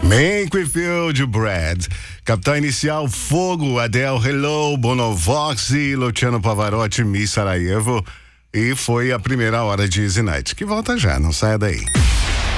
Make We Feel de Brad. Capital Inicial, Fogo, Adele, Hello, Bonovox e Luciano Pavarotti, Miss Sarajevo. E foi a primeira hora de Easy Night, que volta já, não saia daí.